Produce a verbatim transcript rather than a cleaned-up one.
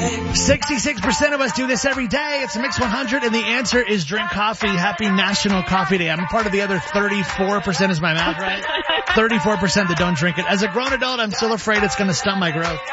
sixty-six percent of us do this every day. It's a Mix one hundred, and the answer is drink coffee. Happy National Coffee Day. I'm a part of the other thirty-four percent. Is my math right? thirty-four percent that don't drink it. As a grown adult, I'm still afraid it's going to stunt my growth.